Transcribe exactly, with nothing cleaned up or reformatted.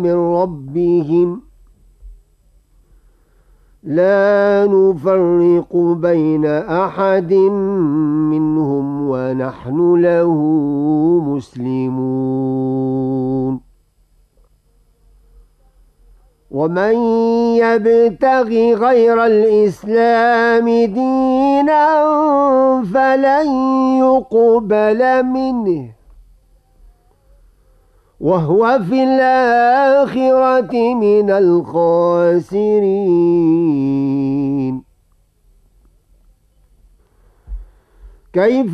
من ربهم لا نفرق بين أحد منهم ونحن له مسلمون ومن يبتغ غير الإسلام دينا فلن يقبل منه وهو في الآخرة من الخاسرين. كيف